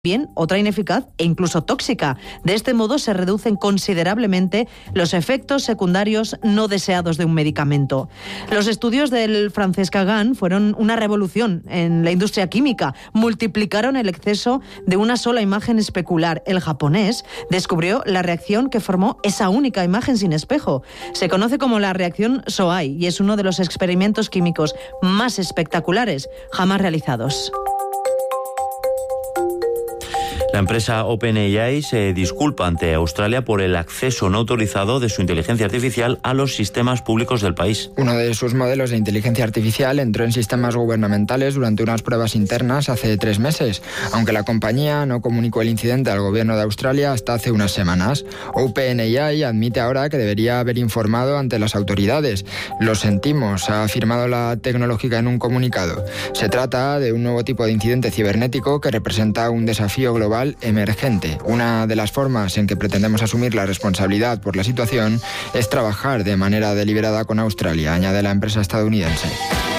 bien otra ineficaz e incluso tóxica. De este modo se reducen considerablemente los efectos secundarios no deseados de un medicamento. Los estudios del francés Kagan fueron una revolución en la industria química. Multiplicaron el exceso de una sola imagen especular. El japonés descubrió la reacción que formó esa única imagen sin espejo. Se conoce como la reacción Sohai y es uno de los experimentos químicos más espectaculares jamás realizados. La empresa OpenAI se disculpa ante Australia por el acceso no autorizado de su inteligencia artificial a los sistemas públicos del país. Uno de sus modelos de inteligencia artificial entró en sistemas gubernamentales durante unas pruebas internas hace 3 meses, aunque la compañía no comunicó el incidente al gobierno de Australia hasta hace unas semanas. OpenAI admite ahora que debería haber informado ante las autoridades. Lo sentimos, ha afirmado la tecnológica en un comunicado. Se trata de un nuevo tipo de incidente cibernético que representa un desafío global emergente. Una de las formas en que pretendemos asumir la responsabilidad por la situación es trabajar de manera deliberada con Australia, añade la empresa estadounidense.